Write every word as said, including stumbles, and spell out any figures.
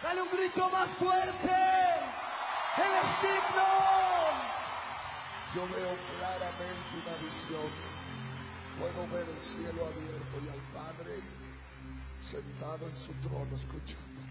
Dale un grito más fuerte. Él es digno. Yo veo claramente una visión. Puedo ver el cielo abierto y al Padre sentado en su trono escuchando.